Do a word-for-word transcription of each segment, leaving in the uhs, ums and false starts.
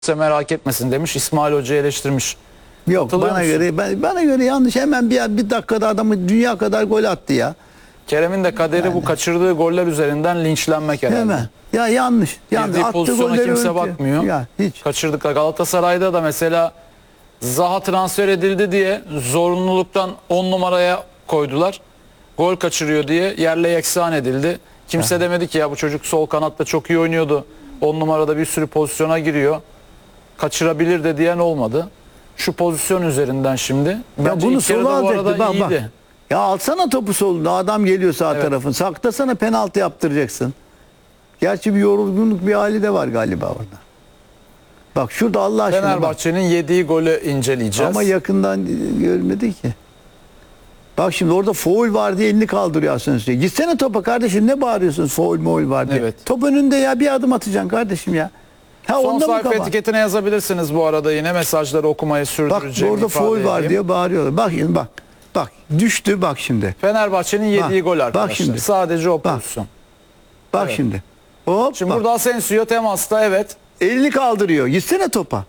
merak etmesin demiş. İsmail Hoca eleştirmiş. Yok bana musun? göre ben, bana göre yanlış. Hemen bir bir dakikada adamı dünya kadar gol attı ya. Kerem'in de kaderi yani bu kaçırdığı goller üzerinden linçlenmek herhalde. Hemen. Ya yanlış. yanlış. Girdiği pozisyona kimse öldürüyor. bakmıyor. Ya hiç. Kaçırdık. Galatasaray'da da mesela Zaha transfer edildi diye zorunluluktan on numaraya koydular. Gol kaçırıyor diye yerle yeksan edildi. Kimse ha. demedi ki ya bu çocuk sol kanatta çok iyi oynuyordu. on numarada bir sürü pozisyona giriyor. Kaçırabilir de diyen olmadı. Şu pozisyon üzerinden şimdi. Ya bunu sola alacaktı. Bak, bak. iyiydi. Ya alsana topu solunda. Adam geliyor sağ Evet. tarafın. Saklasana, penaltı yaptıracaksın. Gerçi bir yorgunluk bir hali de var galiba orada. Bak şurada Allah aşkına Fenerbahçe'nin yediği golü inceleyeceğiz. Ama yakından görmedi ki. Bak şimdi orada foul var diye elini kaldırıyor Asensio. Gitsene topa kardeşim, ne bağırıyorsunuz foul moul var diye. Evet. Top önünde ya, bir adım atacaksın kardeşim ya. Ha, Son onda sayfa mı etiketine yazabilirsiniz bu arada, yine mesajları okumayı Bak sürdüreceğim. orada foul var diyor, bağırıyorlar. Bak şimdi bak. Bak düştü bak şimdi. Fenerbahçe'nin yediği Bak, gol arkadaşlar. bak şimdi. Sadece o Bak. pozisyon. Bak Evet. şimdi. Hop, Şimdi bak. burada Asensio temasta, evet. Elini kaldırıyor. Gitsene topa.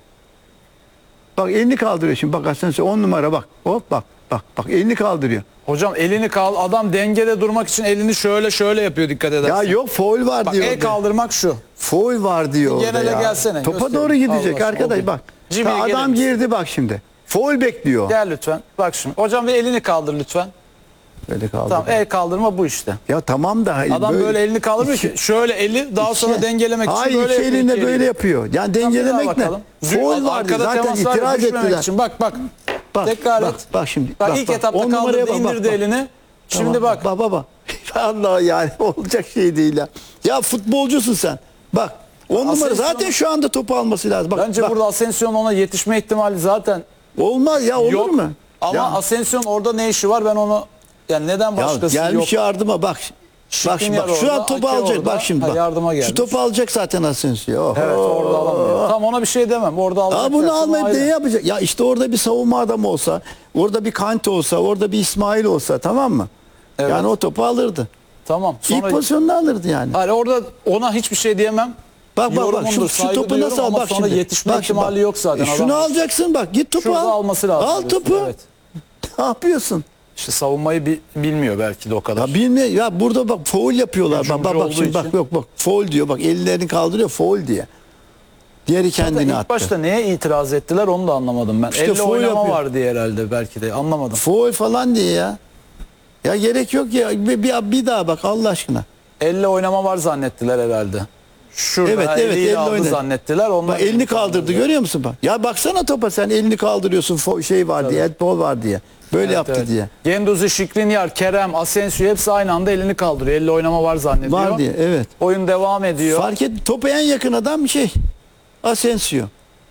Bak elini kaldırıyor şimdi. Bak Asensio on numara bak. Hop bak. Bak bak elini kaldırıyor. Hocam elini kal, adam dengede durmak için elini şöyle şöyle yapıyor, dikkat edersen. Ya yok foul var Bak, diyor. el kaldırmak şu. Foul var diyor orada Genele ya. gelsene, Topa göstereyim. doğru gidecek Allah arkadaş aşkına, bak. Jimmy'ye Ta gelir adam misin? girdi bak şimdi. Foul bekliyor. Gel lütfen. Bak şimdi. Hocam bir elini kaldır lütfen. Böyle kaldı. Tamam, el kaldırma bu işte. Ya tamam da Adam böyle, böyle elini kaldırmıyor ki. Şöyle eli daha sonra İki- dengelemek için Hayır, böyle iki yapıyor. elinde iki böyle eliyle. yapıyor. Yani Tamam, bir daha dengelemek ne? bakalım. Foul vardı Arkada zaten, temas var, itiraz düşmemek ettiler. için. Bak bak. Bak, Tekrar bak, et. bak şimdi. Bak, Bak, ilk bak. etapta On numaraya kaldırdı, bak, bak, indirdi bak. elini. Şimdi Tamam, bak. Baba baba. Allah yani olacak şey değil ya. Ya futbolcusun sen. Bak on numara Asensio- zaten şu anda topu alması lazım. Bak, Bence bak. burada Asensio'nun ona yetişme ihtimali zaten Olmaz ya, olur yok. mu? Ama Ya. Asensio'nun orada ne işi var, ben onu yani neden Ya başkası gelmiş yok. yardıma bak. Bak şimdi bak, şu orada, an topu Ake alacak orada. bak şimdi Ha, bak. yardıma gelmiş. Şu topu alacak zaten Asensio. Oho. Evet, orada alamıyor. Tam ona bir şey demem. Orada alacak. Aa, bunu dersen almayıp ayrı. ne yapacak? Ya işte orada bir savunma adamı olsa, orada bir Kante olsa, orada bir İsmail olsa, tamam mı? Evet. Yani o topu alırdı. Tamam. İlk Sonra pozisyonunu alırdı yani. hani orada ona hiçbir şey diyemem. Bak bak bak Yorumundur, şu, şu saygı topu duyuyorum nasıl al ama bak sonra şimdi. yetişme Bak şimdi, ihtimali bak. yok zaten. E, şunu Adam- alacaksın bak, git topu Şurada al. alması lazım Al diyorsun, topu. evet. Ne yapıyorsun? İşte savunmayı bi- bilmiyor belki de o kadar. Ya bilmiyor ya, burada bak foul yapıyorlar. Bak Hücumcu bak, bak olduğu şimdi bak için. yok bak foul diyor, bak ellerini kaldırıyor foul diye. Diğeri kendini İlk attı. başta neye itiraz ettiler onu da anlamadım ben. İşte Elle foul oynama yapıyor. var diye herhalde, belki de anlamadım. Foul falan diye ya. Ya gerek yok ya, bir, bir, bir daha bak Allah aşkına. Elle oynama var zannettiler herhalde. Şurada Evet, evet, eliyle elle aldı oynadı. zannettiler. Onlar Bak elini kaldırdı, görüyor musun bak? Ya baksana topa, sen elini kaldırıyorsun, fo- şey var diye, handball var diye. Böyle Evet, yaptı evet. diye. Genduzi, Skriniar, Kerem, Asensio hepsi aynı anda elini kaldırıyor. Elle oynama var zannediyor. Var diye, evet. Oyun devam ediyor. Fark et, topa en yakın adam şey, Asensio.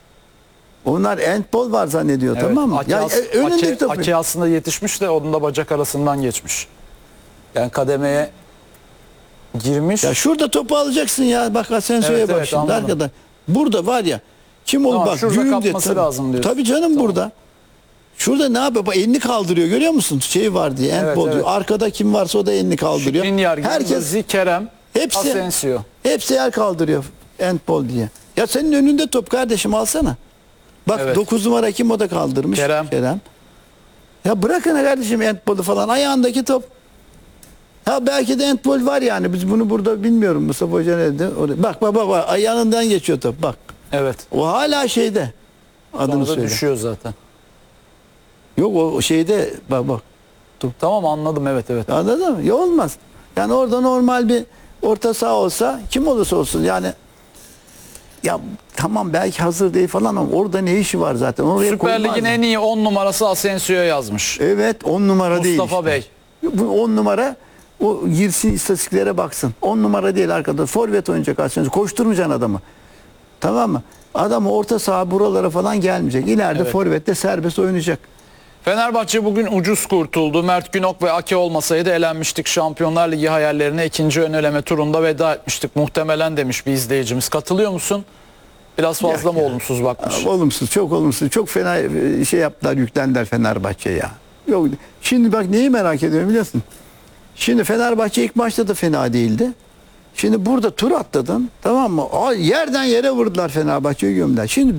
Onlar handball var zannediyor, Evet, tamam mı? Ake, Ya as- e, önündeki Ake- topu. Ake aslında yetişmiş de onun da bacak arasından geçmiş. Yani kademeye girmiş. Ya şurada topu alacaksın ya. Bak Asensio'ya Evet, bak evet, şimdi anladım. arkada. Burada var ya. Kim ol Tamam, bak şurada güğüm diye. kapması Tabii, lazım diyorsun. tabii canım Tamam. burada. Şurada ne yapıyor? Bak elini kaldırıyor, görüyor musun? Şey var diye, Evet, handball evet. diyor. Arkada kim varsa o da elini kaldırıyor. Skriniar, Herkes, Genduzi, Kerem, hepsi, Asensio. hepsi el kaldırıyor handball diye. Ya senin önünde top kardeşim, alsana. Bak Evet. dokuz numara kim, o da kaldırmış. Kerem. Ya bırakın kardeşim handball'u falan, ayağındaki top. Ha belki de handball var yani. Biz bunu burada bilmiyorum. Mustafa Hoca ne dedi? Orada- Bak bak bak, bak. Ayağından geçiyor top. Bak. Evet. O hala şeyde. Adını Sonra da söyle. düşüyor zaten. Yok o şeyde, bak bak. Tamam, anladım, evet evet. Anladın mı? Ya olmaz. Yani orada normal bir orta saha olsa, kim olursa olsun yani, ya tamam belki hazır değil falan ama orada ne işi var zaten? Oraya Süper koymaz Lig'in mı? en iyi on numarası Asensio'ya yazmış. Evet, on numara değil. Mustafa işte. Bey. Bu on numara, o girsin istatistiklere baksın. on numara değil arkadaş. Forvet oynayacak aslında. Koşturmayacaksın adamı. Tamam mı? Adam orta saha buralara falan gelmeyecek. İleride Evet. forvette serbest oynayacak. Fenerbahçe bugün ucuz kurtuldu. Mert Günok ve Ake olmasaydı elenmiştik. Şampiyonlar Ligi hayallerine ikinci ön eleme turunda veda etmiştik. Muhtemelen demiş bir izleyicimiz. Katılıyor musun? Biraz fazla Ya, mı ya. olumsuz bakmış? Olumsuz, çok olumsuz. Çok fena e, şey yaptılar, yüklendiler Fenerbahçe'ye ya. Yok. Şimdi bak neyi merak ediyorum biliyorsun? Şimdi Fenerbahçe ilk maçta da fena değildi. Şimdi burada tur atladın, tamam mı? Aa, yerden yere vurdular Fenerbahçe'yi gömdüler. Şimdi